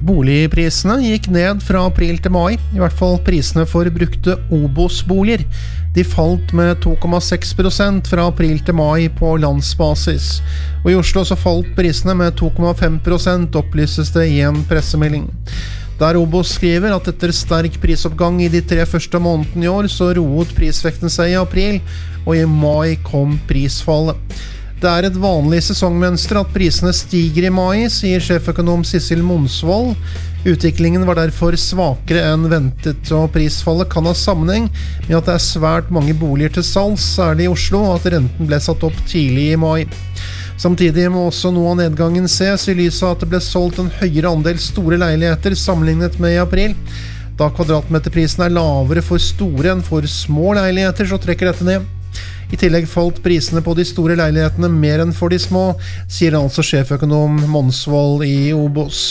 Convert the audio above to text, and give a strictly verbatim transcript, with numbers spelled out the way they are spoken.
Boligprisene gikk ned fra april til mai, i hvert fall prisene for brukte Obos-boliger. De falt med to komma seks prosent fra april til mai på landsbasis. Og i Oslo så falt prisene med to komma fem prosent, opplyses det i en pressemelding. Der Obos skriver at etter sterk prisoppgang i de tre første månedene i år, så roet prisvekten seg i april, og i mai kom prisfallet. Det er et vanlig sesongmønster at prisene stiger i mai, sier sjeføkonom Sissel Monsvold. Utviklingen var derfor svakere enn ventet, og prisfallet kan ha sammenheng med at det er svært mange boliger til salgs, særlig i Oslo, og at renten ble satt opp tidlig i mai. Samtidig må også noe av nedgangen ses i lyset av at det ble solgt en høyere andel store leiligheter sammenlignet med i april. Da kvadratmeterprisen er lavere for store enn for små leiligheter, så trekker dette ned. I tillegg falt prisene på de store leilighetene mer enn for de små, sier altså sjeføkonom Monsvold i Obos.